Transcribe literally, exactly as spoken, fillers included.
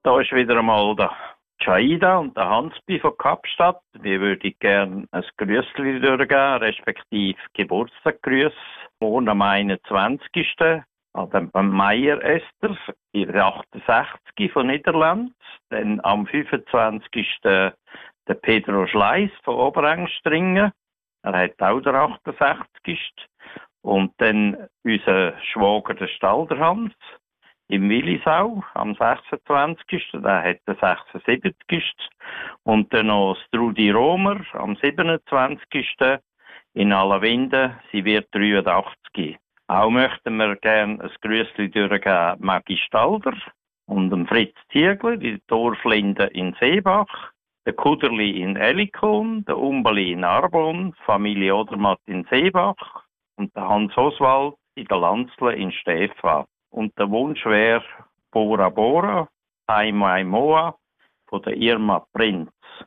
Da ist wieder einmal der Jaida und der Hansby von Kapstadt. Wir würden gerne ein Grüßli durchgeben, respektive Geburtstagsgrüß. Morgen am einundzwanzigsten an den Meier Esther, in achtundsechzig von Niederland. Dann am fünfundzwanzigsten der Pedro Schleiss von Oberengstringen. Er hat auch der achtundsechzigsten Und dann unser Schwager, der Stalderhans, im Willisau am sechsundzwanzigsten Der hat den sechsundsiebzigsten Und dann noch Strudi Romer am siebenundzwanzigsten in Allerwinden. Sie wird dreiundachtzig. Auch möchten wir gerne ein Grüßli durchgeben Maggi Stalder und dem Fritz Ziegler, die Dorflinde in Seebach, der Kuderli in Ellikon, der Umbeli in Arbon, Familie Odermatt in Seebach und der Hans Oswald in der Lanzle in Stefa. Und der Wunsch wäre Bora Bora, Aimoa Moa von der Irma Prinz.